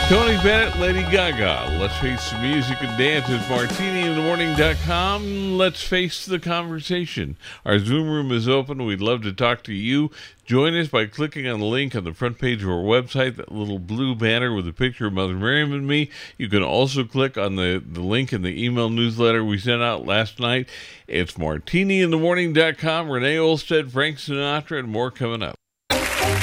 Tony Bennett, Lady Gaga. Let's face the music and dance at martiniinthemorning.com. Let's face the conversation. Our Zoom room is open. We'd love to talk to you. Join us by clicking on the link on the front page of our website, that little blue banner with a picture of Mother Miriam and me. You can also click on the link in the email newsletter we sent out last night. It's martiniinthemorning.com. Renee Olstead, Frank Sinatra, and more coming up.